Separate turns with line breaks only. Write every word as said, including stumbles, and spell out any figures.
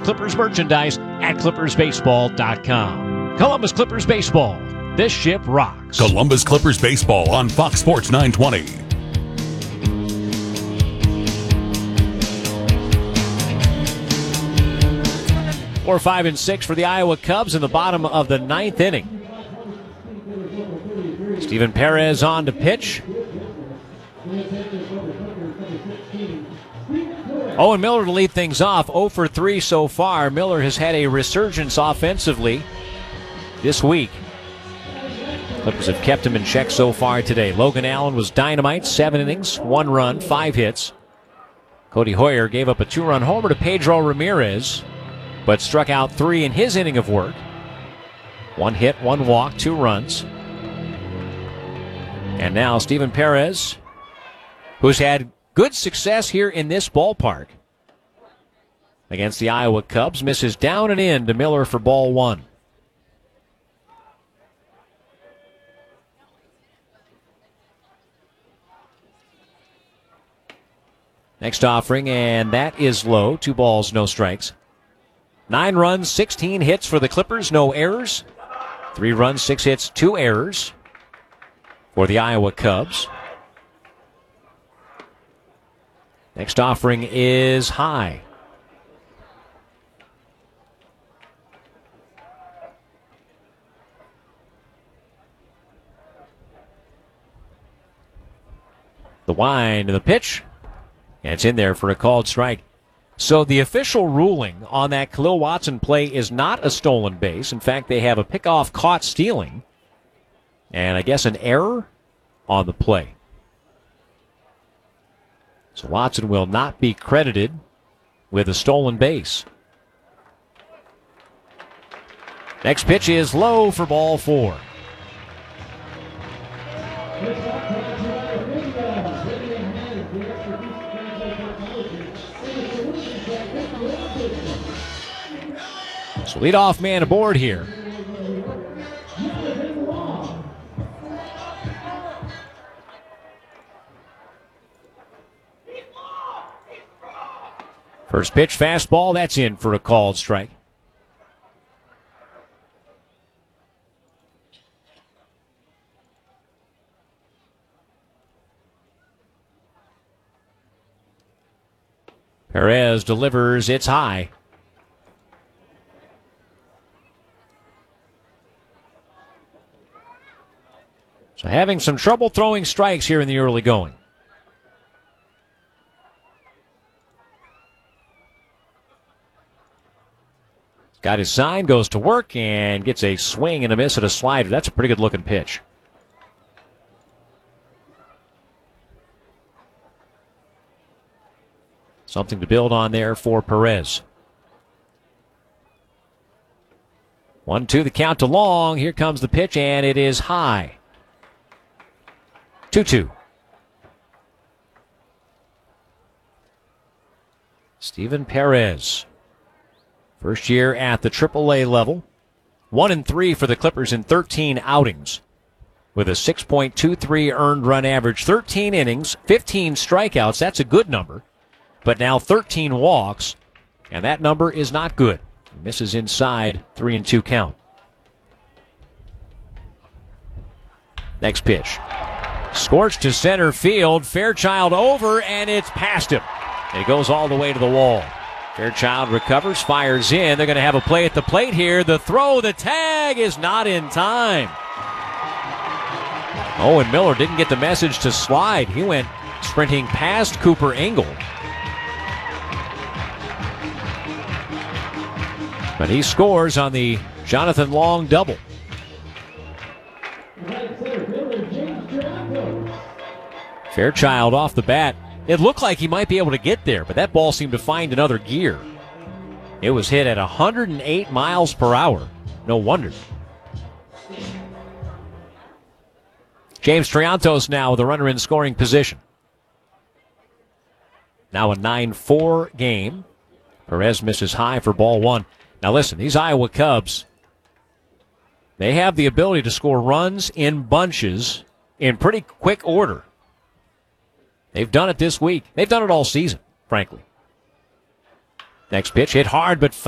Clippers merchandise at clippers baseball dot com. Columbus Clippers Baseball. This ship rocks.
Columbus Clippers Baseball on Fox Sports nine twenty.
Four, five, and six for the Iowa Cubs in the bottom of the ninth inning. Steven Perez on to pitch. Owen Miller to lead things off. oh for three so far. Miller has had a resurgence offensively this week. Clippers have kept him in check so far today. Logan Allen was dynamite. Seven innings, one run, five hits. Cody Hoyer gave up a two-run homer to Pedro Ramirez, but struck out three in his inning of work. One hit, one walk, two runs. And now Steven Perez, who's had good success here in this ballpark against the Iowa Cubs, misses down and in to Miller for ball one. Next offering, and that is low. Two balls, no strikes. Nine runs, sixteen hits for the Clippers, no errors. Three runs, six hits, two errors for the Iowa Cubs. Next offering is high. The wind of the pitch. And it's in there for a called strike. So the official ruling on that Khalil Watson play is not a stolen base. In fact, they have a pickoff caught stealing. And I guess an error on the play. So Watson will not be credited with a stolen base. Next pitch is low for ball four. So leadoff man aboard here. First pitch, fastball, that's in for a called strike. Perez delivers, it's high. So having some trouble throwing strikes here in the early going. Got his sign, goes to work, and gets a swing and a miss at a slider. That's a pretty good looking pitch. Something to build on there for Perez. One, two, the count to long. Here comes the pitch, and it is high. two two. Steven Perez. First year at the triple A level. One and three for the Clippers in thirteen outings. With a six point two three earned run average. thirteen innings, fifteen strikeouts. That's a good number. But now thirteen walks. And that number is not good. Misses inside, three and two count. Next pitch. Scorched to center field. Fairchild over, and it's past him. It goes all the way to the wall. Fairchild recovers, fires in. They're going to have a play at the plate here. The throw, the tag is not in time. Owen Miller didn't get the message to slide. He went sprinting past Cooper Engel. But he scores on the Jonathan Long double. Fairchild off the bat. It looked like he might be able to get there, but that ball seemed to find another gear. It was hit at one hundred eight miles per hour. No wonder. James Triantos now with a runner in scoring position. Now a nine four game. Perez misses high for ball one. Now listen, these Iowa Cubs, they have the ability to score runs in bunches in pretty quick order. They've done it this week. They've done it all season, frankly. Next pitch hit hard but